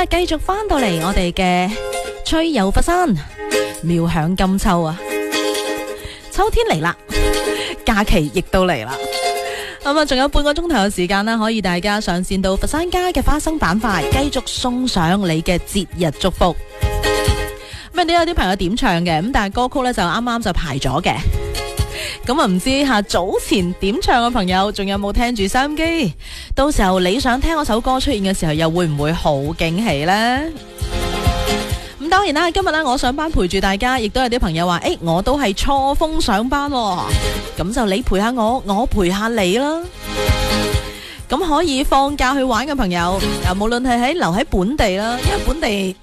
啦，繼續翻到嚟我哋嘅趣遊佛山，妙響金秋啊！秋天嚟啦，假期亦都嚟啦。咁啊，仲有半個鐘頭嘅時間啦，可以大家上線到佛山街嘅花生板塊，繼續送上你嘅節日祝福。咁都有啲朋友點唱嘅，咁但係歌曲呢就啱啱就排咗嘅。咁啊，唔知下早前點唱嘅朋友仲有冇聽住收音機？到時候你想聽嗰首歌出現嘅時候，又會唔會好驚喜呢？咁當然啦，今日呢我上班陪住大家，亦都有啲朋友話：我都係錯峰上班喎，咁就你陪下我，我陪下你啦。咁可以放假去玩嘅朋友，無論係留喺本地啦，因為本地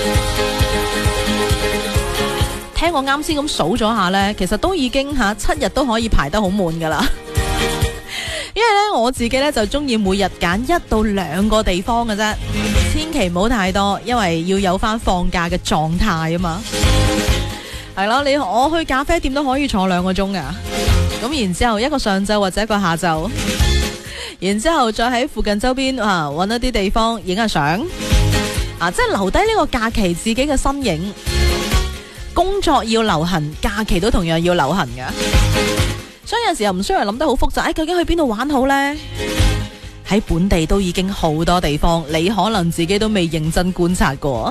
聽我啱先咁數咗下呢，其實都已經7日都可以排得好滿噶啦。因為呢，我自己呢就中意每日揀1到2個地方嘅啫，千祈唔好太多，因為要有翻放假嘅狀態啊嘛。係咯，我去咖啡店都可以坐2個鐘噶，咁然之後一個上晝或者一個下晝，然之後再喺附近周邊揾一啲地方影下相，即係留低呢個假期自己嘅身影。工作要流行，假期都同樣要流行㗎，所以有時候唔需要諗得好複雜。究竟去邊度玩好呢？喺本地都已經好多地方，你可能自己都未認真觀察過。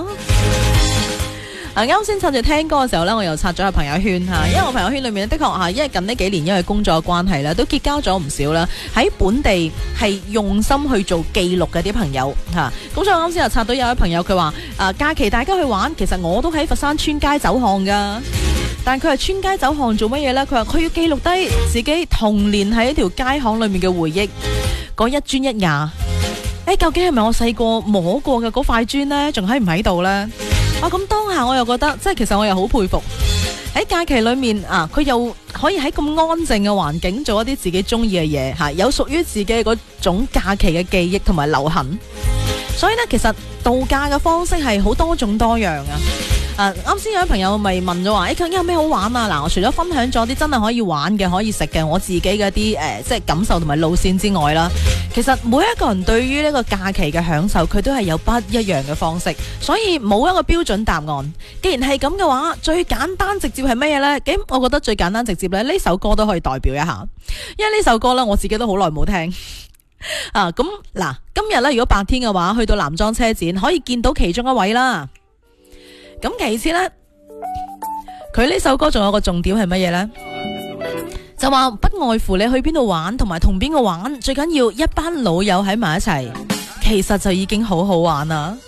啱先趁住聽歌嘅時候呢，我又刷咗個朋友圈，因為我朋友圈裏面的確因為近呢幾年因為工作關係都結交咗唔少啦，喺本地係用心去做記錄嘅啲朋友咁所以啱先又刷到有一位朋友佢話假期大家去玩，其實我都喺佛山村街走巷噶，但佢係村街走巷做乜嘢呢？佢話佢要記錄低自己童年喺一條街巷裏面嘅回憶，嗰一磚一瓦，究竟係咪我細個摸過嘅嗰塊磚呢？仲喺唔喺度呢？咁當下我又覺得，即係其實我又好佩服喺假期裏面佢又可以喺咁安靜嘅環境做一啲自己中意嘅嘢，有屬於自己嗰種假期嘅記憶同埋流行。所以呢，其實度假嘅方式係好多種多樣啱先有位朋友咪問咗話，究竟有咩好玩啊？嗱，我除咗分享咗啲真係可以玩嘅、可以食嘅，我自己嘅啲即係感受同埋路線之外啦，其實每一個人對於呢個假期嘅享受，佢都係有不一樣嘅方式，所以冇一個標準答案。既然係咁嘅話，最簡單直接係乜嘢呢？咁我覺得最簡單直接呢首歌都可以代表一下，因為呢首歌呢，我自己都好耐冇聽。咁嗱，今日呢，如果白天嘅話，去到南莊車展可以見到其中一位啦。咁其次呢，佢呢首歌仲有個重點係乜嘢呢？就話不外乎你去邊度玩，同埋同邊個玩，最緊要一班老友喺埋一齊，其實就已經好好玩啦。